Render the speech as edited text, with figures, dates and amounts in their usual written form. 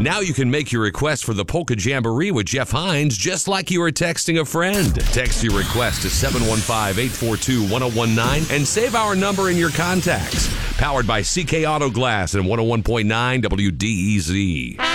Now you can make your request for the Polka Jamboree with Jeff Hines just like you were texting a friend. Text your request to 715-842-1019 and save our number in your contacts. Powered by CK Auto Glass and 101.9 WDEZ.